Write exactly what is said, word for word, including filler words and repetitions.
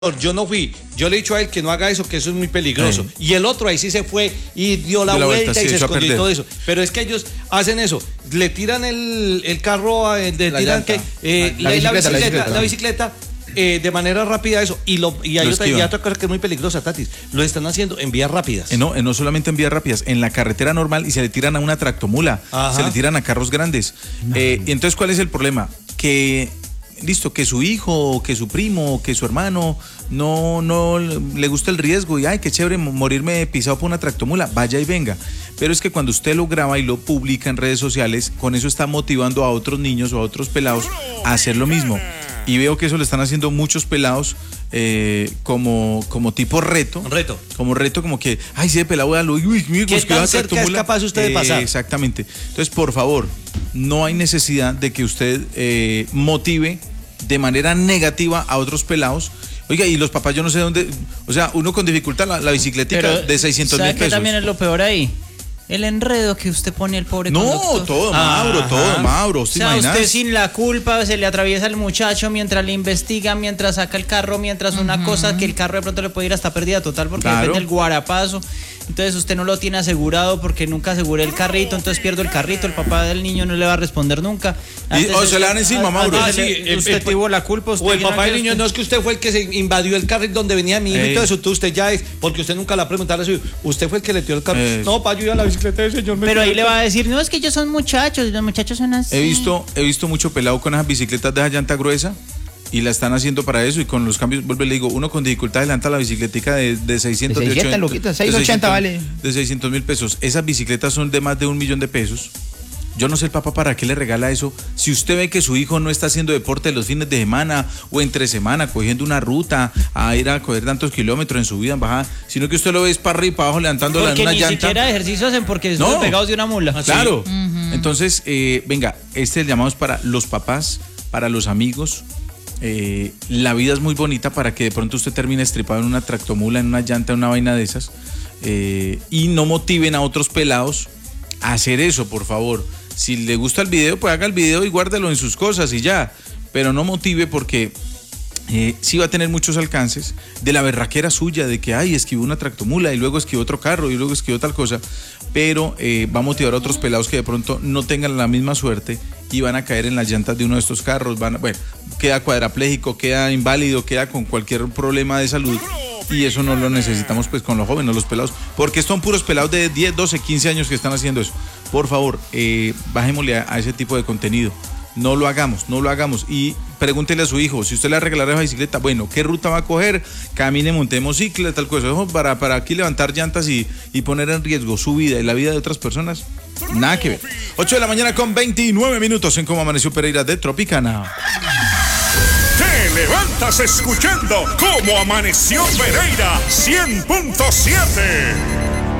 Yo no fui, yo le he dicho a él que no haga eso, que eso es muy peligroso. Ay. Y el otro ahí sí se fue y dio la, dio la vuelta, vuelta sí, y se escondió y todo eso. Pero es que ellos hacen eso, le tiran el, el carro, le tiran que, eh, la, la, bicicleta, la bicicleta, la bicicleta, la bicicleta eh, de manera rápida eso. Y, lo, y hay otra, y otra cosa que es muy peligrosa, Tatis, lo están haciendo en vías rápidas. Eh, no, eh, no solamente en vías rápidas, en la carretera normal y se le tiran a una tractomula, Ajá. se le tiran a carros grandes. No. Eh, y entonces, ¿cuál es el problema? Que... listo, que su hijo, que su primo, que su hermano no, no le gusta el riesgo y ay, qué chévere morirme pisado por una tractomula, vaya y venga. Pero es que cuando usted lo graba y lo publica en redes sociales, con eso está motivando a otros niños o a otros pelados a hacer lo mismo. Y veo que eso le están haciendo muchos pelados eh, como, como tipo reto. Un reto. Como reto, como que, ay, sí, de pelado, uy, uy, uy, ¿qué tan cerca es capaz usted de pasar? Eh, exactamente. Entonces, por favor, no hay necesidad de que usted eh, motive de manera negativa a otros pelados. Oiga, y los papás yo no sé dónde, o sea, uno con dificultad la, la bicicletica de seiscientos mil pesos. ¿Sabe qué también es lo peor ahí? El enredo que usted pone al pobre no, conductor. No, todo, Mauro, Ajá. todo, Mauro. O sea, imaginas? Usted sin la culpa se le atraviesa al muchacho mientras le investiga, mientras saca el carro, mientras uh-huh. una cosa que el carro de pronto le puede ir hasta pérdida total porque claro. depende del guarapazo. Entonces usted no lo tiene asegurado porque nunca aseguré el carrito, entonces pierdo el carrito, el papá del niño no le va a responder nunca. Y, o se le dan encima, Mauro. Ah, sí, el, usted el, tuvo la culpa. Usted o el papá del niño, usted... no es que usted fue el que se invadió el carrito donde venía mi hijo y todo eso, usted ya es, porque usted nunca le ha preguntado a su hijo, usted fue el que le tiró el carro. Es. No, para ayudar a la bicicleta del señor. Pero ahí le va a decir, no, es que ellos son muchachos, los muchachos son así. He visto, he visto mucho pelado con esas bicicletas de esa llanta gruesa y la están haciendo para eso y con los cambios, vuelve, le digo, uno con dificultad adelanta la bicicletica de, de seiscientos, de ochenta, loquita, seiscientos ochenta vale. De seiscientos mil pesos. Esas bicicletas son de más de un millón de pesos. Yo no sé el papá para qué le regala eso. Si usted ve que su hijo no está haciendo deporte los fines de semana o entre semana, cogiendo una ruta a ir a coger tantos kilómetros en subida, en bajada, sino que usted lo ve para arriba y para abajo levantando la una llanta. Porque ni siquiera ejercicio hacen porque están no, pegados de una mula. ¿Ah, claro. Sí? Uh-huh. Entonces, eh, venga, este llamado es para los papás, para los amigos. Eh, la vida es muy bonita para que de pronto usted termine estripado en una tractomula, en una llanta, en una vaina de esas. Eh, y no motiven a otros pelados a hacer eso, por favor. Si le gusta el video, pues haga el video y guárdelo en sus cosas y ya. Pero no motive porque eh, sí va a tener muchos alcances de la berraquera suya, de que, ay, esquivó una tractomula y luego esquivó otro carro y luego esquivó tal cosa. Pero eh, va a motivar a otros pelados que de pronto no tengan la misma suerte y van a caer en las llantas de uno de estos carros. Van a, bueno, queda cuadrapléjico, queda inválido, queda con cualquier problema de salud. Y eso no lo necesitamos pues con los jóvenes, los pelados, porque son puros pelados de diez, doce, quince años que están haciendo eso. Por favor, eh, bajémosle a, a ese tipo de contenido. No lo hagamos, no lo hagamos. Y pregúntele a su hijo, si usted le va a regalar esa bicicleta, bueno, ¿qué ruta va a coger? Camine, montemos cicla, tal cosa. Para, para aquí levantar llantas y, y poner en riesgo su vida y la vida de otras personas, nada que ver. ocho de la mañana con veintinueve minutos en Cómo Amaneció Pereira de Tropicana. Te levantas escuchando Cómo Amaneció Pereira cien punto siete.